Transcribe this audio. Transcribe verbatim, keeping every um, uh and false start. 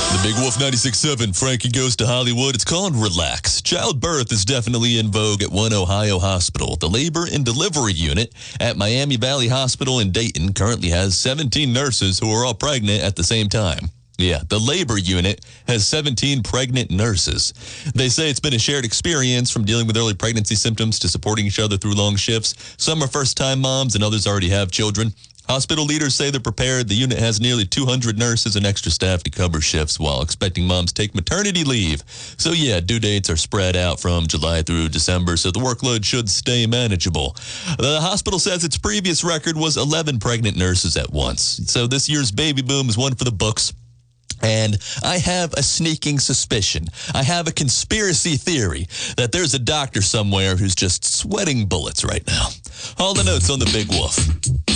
The Big Wolf ninety-six point seven, Frankie Goes to Hollywood. It's called Relax. Childbirth is definitely in vogue at one Ohio hospital. The labor and delivery unit at Miami Valley Hospital in Dayton currently has seventeen nurses who are all pregnant at the same time. Yeah, the labor unit has seventeen pregnant nurses. They say it's been a shared experience from dealing with early pregnancy symptoms to supporting each other through long shifts. Some are first-time moms and others already have children. Hospital leaders say they're prepared. The unit has nearly two hundred nurses and extra staff to cover shifts while expecting moms to take maternity leave. So yeah, due dates are spread out from July through December, so the workload should stay manageable. The hospital says its previous record was eleven pregnant nurses at once. So this year's baby boom is one for the books. And I have a sneaking suspicion, I have a conspiracy theory that there's a doctor somewhere who's just sweating bullets right now. All the notes on the Big Wolf.